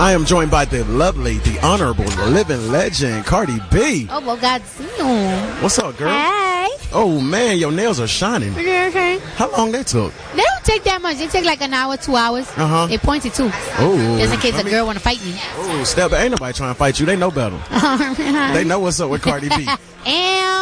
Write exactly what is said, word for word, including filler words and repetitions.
I am joined by the lovely, the honorable, the living legend, Cardi B. Oh, well, God, see you. What's up, girl? Hey. Oh, man, your nails are shining. Okay. How long they took? They don't take that much. They take like an hour, two hours. Uh-huh. They pointed too. Oh. Just in case a me... girl want to fight me. Oh, step. Ain't nobody trying to fight you. They know better. They know what's up with Cardi B. And